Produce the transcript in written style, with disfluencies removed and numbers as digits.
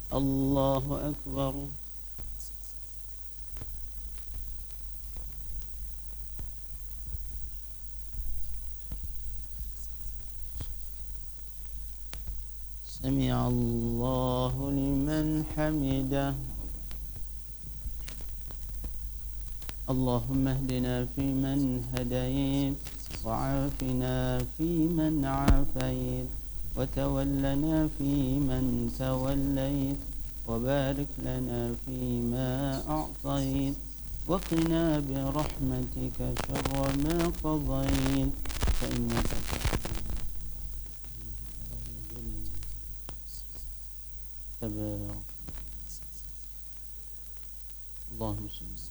الله أكبر. سمع الله لمن حمده. اللهم اهدنا فيمن هديت، وعافنا فيمن عافيت، وتولنا فيمن توليت، وبارك لنا فيما أعطيت، وقنا برحمتك شر ما قضيت، فإنك تبارك. اللهم صل